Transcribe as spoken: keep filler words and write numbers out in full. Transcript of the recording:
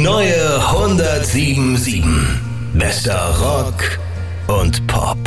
neue hundertsieben Komma sieben. Bester Rock und Pop.